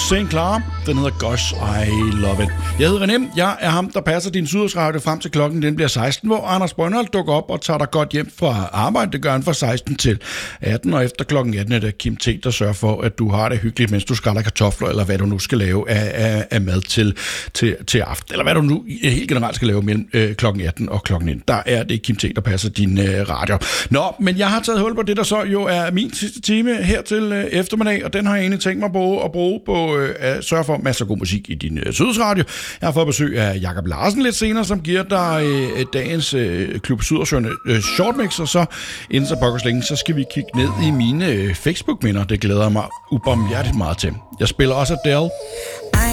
St. Clara. Den hedder Gosh, I Love It. Jeg hedder René. Jeg er ham, der passer din Sydsradio frem til klokken. Den bliver 16, hvor Anders Brøndholt dukker op og tager dig godt hjem fra arbejde. Det gør han fra 16 til 18, og efter klokken 18 er det Kim T, der sørger for, at du har det hyggeligt, mens du skræller kartofler, eller hvad du nu skal lave af mad til aften, eller hvad du nu helt generelt skal lave mellem klokken 18 og klokken 19. Der er det Kim T, der passer din radio. Nå, men jeg har taget hul på det, der så jo er min sidste time her til eftermiddag, og den har jeg egentlig tænkt mig at bruge på at sørge for masser af god musik i din Sydsradio. Jeg har fået besøg af Jakob Larsen lidt senere, som giver dig dagens Klub Sydersøerne shortmix, og så inden så pokkers længe, så skal vi kigge ned i mine Facebook-minder. Det glæder mig ubarmhjertigt meget til. Jeg spiller også Adele.